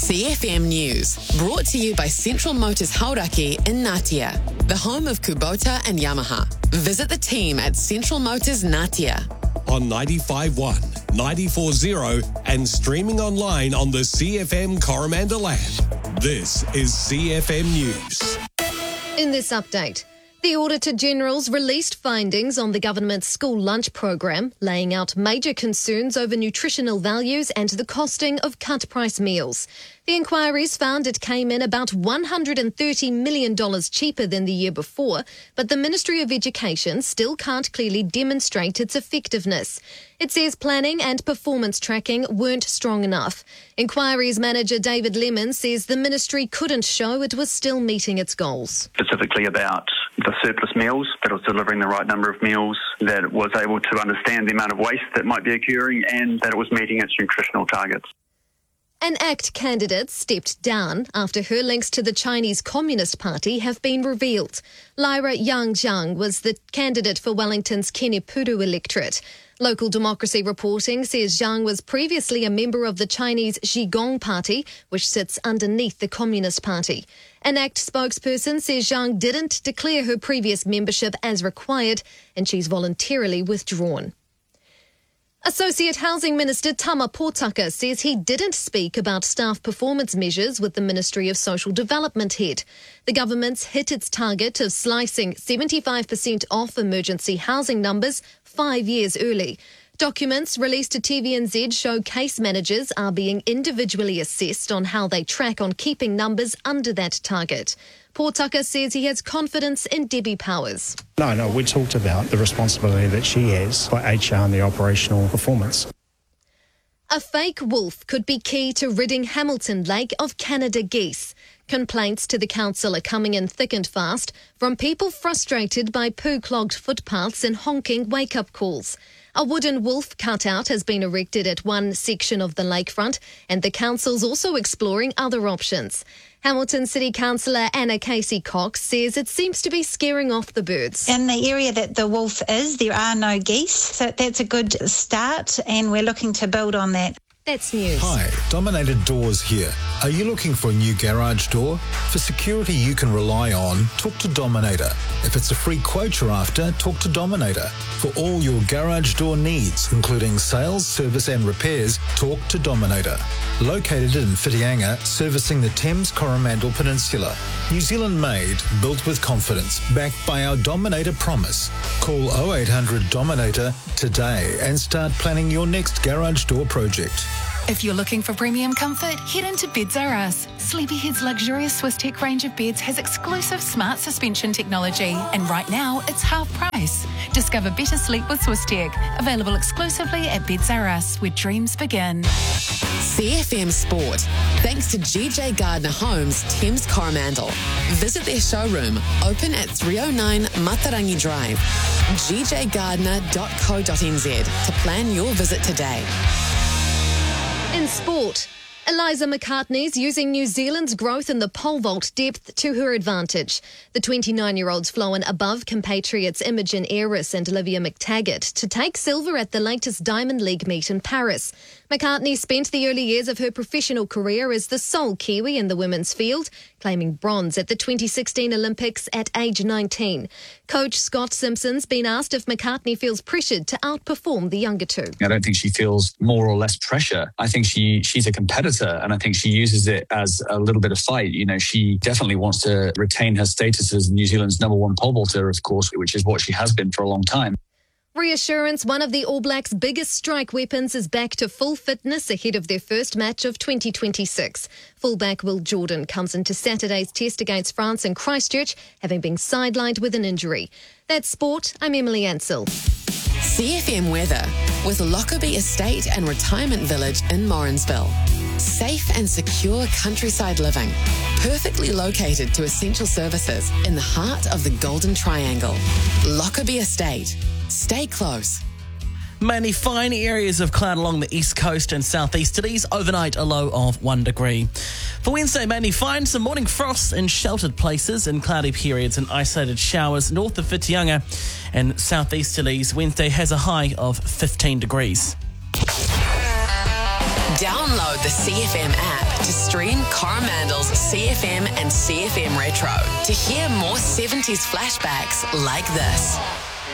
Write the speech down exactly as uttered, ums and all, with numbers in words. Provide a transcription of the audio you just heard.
C F M News, brought to you by Central Motors Hauraki in Ngatea, the home of Kubota and Yamaha. Visit the team at Central Motors Ngatea. On ninety-five point one, ninety-four point zero and streaming online on the C F M Coromandel app. This is C F M News. In this update, the Auditor General's released findings on the government's school lunch program, laying out major concerns over nutritional values and the costing of cut-price meals. The inquiries found it came in about one hundred thirty million dollars cheaper than the year before, but the Ministry of Education still can't clearly demonstrate its effectiveness. It says planning and performance tracking weren't strong enough. Inquiries manager David Lemon says the ministry couldn't show it was still meeting its goals. Specifically about the surplus meals, that it was delivering the right number of meals, that it was able to understand the amount of waste that might be occurring, and that it was meeting its nutritional targets. An ACT candidate stepped down after her links to the Chinese Communist Party have been revealed. Lyra Yang Zhang was the candidate for Wellington's Kenepuru electorate. Local Democracy reporting says Zhang was previously a member of the Chinese Zhigong Party, which sits underneath the Communist Party. An ACT spokesperson says Zhang didn't declare her previous membership as required, and she's voluntarily withdrawn. Associate Housing Minister Tama Potaka says he didn't speak about staff performance measures with the Ministry of Social Development head. The government's hit its target of slicing seventy-five percent off emergency housing numbers five years early. Documents released to T V N Z show case managers are being individually assessed on how they track on keeping numbers under that target. Potaka says he has confidence in Debbie Powers. No, no, we talked about the responsibility that she has for H R and the operational performance. A fake wolf could be key to ridding Hamilton Lake of Canada geese. Complaints to the council are coming in thick and fast from people frustrated by poo-clogged footpaths and honking wake-up calls. A wooden wolf cutout has been erected at one section of the lakefront, and the council's also exploring other options. Hamilton City Councillor Anna Casey-Cox says it seems to be scaring off the birds. In the area that the wolf is, there are no geese, so that's a good start, and we're looking to build on that. That's news. Hi, Dominator Doors here. Are you looking for a new garage door? For security you can rely on, talk to Dominator. If it's a free quote you're after, talk to Dominator. For all your garage door needs, including sales, service and repairs, talk to Dominator. Located in Whitianga, servicing the Thames Coromandel Peninsula. New Zealand made, built with confidence, backed by our Dominator promise. Call oh eight hundred Dominator today and start planning your next garage door project. If you're looking for premium comfort, head into Beds R Us. Sleepyhead's luxurious Swiss Tech range of beds has exclusive smart suspension technology, and right now it's half price. Discover better sleep with Swiss Tech. Available exclusively at Beds R Us, where dreams begin. C F M Sport, thanks to G J Gardner Homes, Thames Coromandel. Visit their showroom, open at three oh nine Matarangi Drive. g j gardner dot co dot n z to plan your visit today. In sport, Eliza McCartney's using New Zealand's growth in the pole vault depth to her advantage. The twenty-nine-year-old's flown above compatriots Imogen Ayres and Olivia McTaggart to take silver at the latest Diamond League meet in Paris. McCartney spent the early years of her professional career as the sole Kiwi in the women's field, claiming bronze at the twenty sixteen Olympics at age nineteen. Coach Scott Simpson's been asked if McCartney feels pressured to outperform the younger two. I don't think she feels more or less pressure. I think she she's a competitor, and I think she uses it as a little bit of fight. You know, she definitely wants to retain her status as New Zealand's number one pole vaulter, of course, which is what she has been for a long time. Reassurance, one of the All Blacks' biggest strike weapons, is back to full fitness ahead of their first match of twenty twenty-six. Fullback Will Jordan comes into Saturday's test against France in Christchurch, having been sidelined with an injury. That's sport. I'm Emily Ansell. C F M weather with Lockerbie Estate and Retirement Village in Morrinsville. Safe and secure countryside living, perfectly located to essential services in the heart of the Golden Triangle. Lockerbie Estate. Stay close. Mainly fine areas of cloud along the east coast and southeasterlies. Overnight, a low of one degree. For Wednesday, mainly fine. Some morning frosts in sheltered places and cloudy periods and isolated showers north of Whitianga and southeasterlies. Wednesday has a high of fifteen degrees. Download the C F M app to stream Coromandel's C F M and C F M Retro to hear more seventies flashbacks like this.